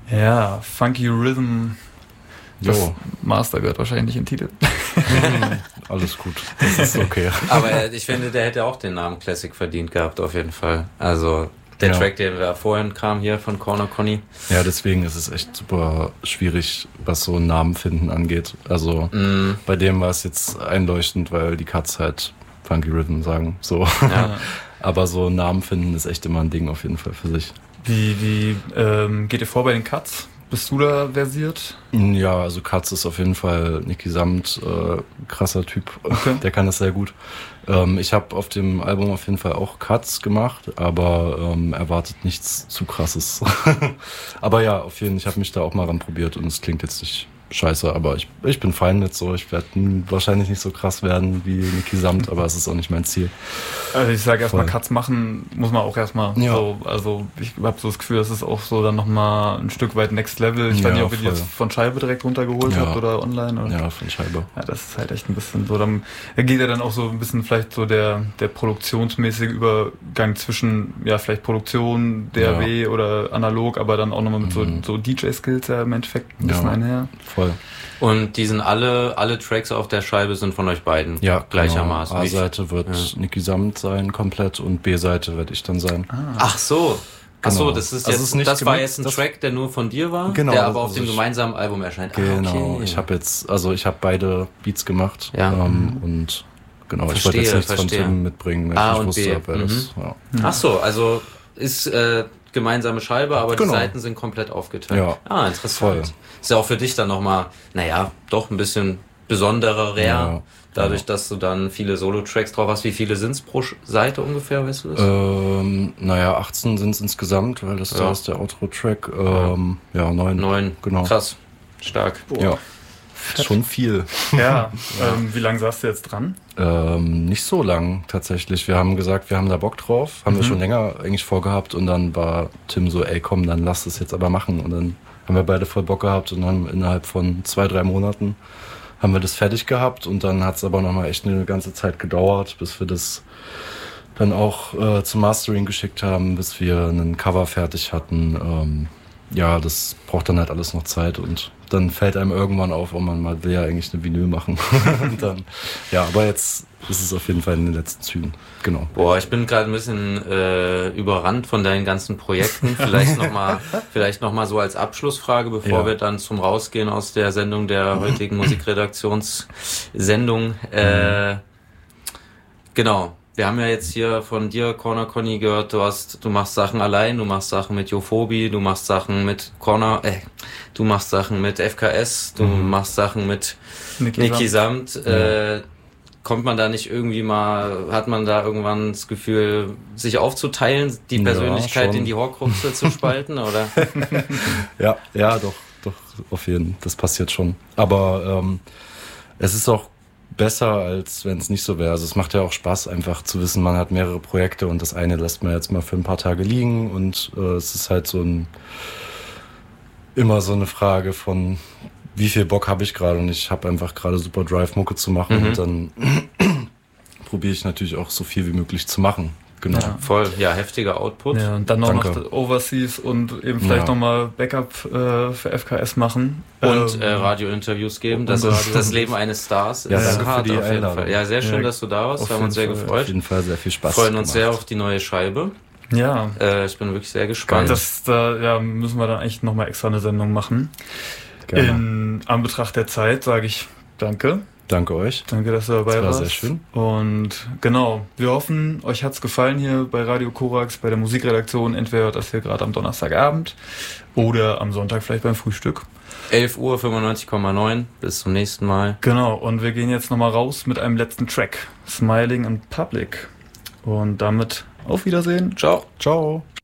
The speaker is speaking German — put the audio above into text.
Ja, Funky Rhythm. Das Master gehört wahrscheinlich nicht in den Titel. Alles gut, das ist okay. Aber ich finde, der hätte auch den Namen Classic verdient gehabt, auf jeden Fall. Also der Track, der da vorhin kam hier von Corner Conny. Ja, deswegen ist es echt super schwierig, was so Namen finden angeht. Also bei dem war es jetzt einleuchtend, weil die Cuts halt Funky Rhythm sagen. So. Ja. Aber so Namen finden ist echt immer ein Ding auf jeden Fall für sich. Wie geht ihr vor bei den Cuts? Bist du da versiert? Ja, also Cuts ist auf jeden Fall Niki Samt, krasser Typ. Okay. Der kann das sehr gut. Ich habe auf dem Album auf jeden Fall auch Cuts gemacht, aber erwartet nichts zu krasses. Aber ja, auf jeden Fall, ich habe mich da auch mal ran probiert und es klingt jetzt nicht scheiße, aber ich bin fein mit so. Ich werde wahrscheinlich nicht so krass werden wie Niki Samt, aber es ist auch nicht mein Ziel. Also ich sage erstmal, Cuts machen muss man auch erstmal so, also ich habe so das Gefühl, das ist auch so dann nochmal ein Stück weit Next Level. Ich weiß nicht, ob ihr die jetzt von Scheibe direkt runtergeholt habt oder online. Oder? Ja, von Scheibe. Ja, das ist halt echt ein bisschen so, dann geht ja dann auch so ein bisschen vielleicht so der produktionsmäßige Übergang zwischen, ja, vielleicht Produktion, DAW oder analog, aber dann auch nochmal mit so DJ-Skills ja im Endeffekt ein bisschen einher. Voll. Und die sind alle Tracks auf der Scheibe sind von euch beiden gleichermaßen. Genau. A-Seite wird Niki Samt sein komplett und B-Seite werde ich dann sein. Ach so. Ach so, das ist jetzt, also das war jetzt ein Track, der nur von dir war, genau, der aber auf dem gemeinsamen Album erscheint. Genau. Okay. Ich habe beide Beats gemacht und genau, ich wollte jetzt nichts von Tim mitbringen, weil ich wusste, ob er das. Ja. Ach so, also ist gemeinsame Scheibe, aber die Seiten sind komplett aufgeteilt. Ja. Ah, interessant. Voll. Ist ja auch für dich dann nochmal, doch ein bisschen besonderer, dadurch, dass du dann viele Solo-Tracks drauf hast. Wie viele sind's pro Seite ungefähr, weißt du das? 18 sind's insgesamt, weil das da ist der Outro-Track. 9. 9, genau. Krass, stark. Boah. Ja, schon viel. Ja, wie lange saßt du jetzt dran? Nicht so lang tatsächlich. Wir haben gesagt, wir haben da Bock drauf. Haben wir schon länger eigentlich vorgehabt und dann war Tim so, ey komm, dann lass das jetzt aber machen. Und dann haben wir beide voll Bock gehabt und dann innerhalb von 2-3 Monaten haben wir das fertig gehabt und dann hat es aber nochmal echt eine ganze Zeit gedauert, bis wir das dann auch zum Mastering geschickt haben, bis wir einen Cover fertig hatten. Das braucht dann halt alles noch Zeit und dann fällt einem irgendwann auf, man mal will ja eigentlich eine Vinyl machen. Und dann, aber jetzt ist es auf jeden Fall in den letzten Zügen. Genau. Boah, ich bin gerade ein bisschen überrannt von deinen ganzen Projekten. Vielleicht noch mal so als Abschlussfrage, bevor wir dann zum Rausgehen aus der Sendung der heutigen Musikredaktionssendung. Genau. Wir haben ja jetzt hier von dir, Corner Conny, gehört, du machst Sachen allein, du machst Sachen mit Yophobie, du machst Sachen mit du machst Sachen mit FKS, du machst Sachen mit Niki Samt. Kommt man da nicht irgendwie mal, hat man da irgendwann das Gefühl, sich aufzuteilen, die Persönlichkeit in die Horcruxe zu spalten, oder? Ja, doch, auf jeden Fall, das passiert schon. Aber es ist auch besser, als wenn es nicht so wäre. Also es macht ja auch Spaß, einfach zu wissen, man hat mehrere Projekte und das eine lässt man jetzt mal für ein paar Tage liegen und es ist halt immer so eine Frage von, wie viel Bock habe ich gerade und ich habe einfach gerade super Drive, Mucke zu machen und dann probiere ich natürlich auch so viel wie möglich zu machen. Genau. Ja, voll, heftiger Output. Ja, und dann noch Overseas und eben vielleicht nochmal Backup für FKS machen. Und Radiointerviews geben. Das ist das Leben eines Stars. Ja, danke hart für die auf jeden Einladung. Fall. Ja, sehr schön, dass du da warst. Wir haben uns sehr gefreut. Auf jeden Fall sehr viel Spaß freuen uns sehr auf die neue Scheibe. Ja. Ich bin wirklich sehr gespannt. Da müssen wir dann echt nochmal extra eine Sendung machen. Gerne. In Anbetracht der Zeit sage ich danke. Danke euch. Danke, dass du dabei warst. Das war sehr schön. Und genau, wir hoffen, euch hat's gefallen hier bei Radio Korax, bei der Musikredaktion. Entweder hört das hier gerade am Donnerstagabend oder am Sonntag vielleicht beim Frühstück. 11 Uhr, 95,9. Bis zum nächsten Mal. Genau, und wir gehen jetzt nochmal raus mit einem letzten Track. Smiling in Public. Und damit auf Wiedersehen. Ciao. Ciao.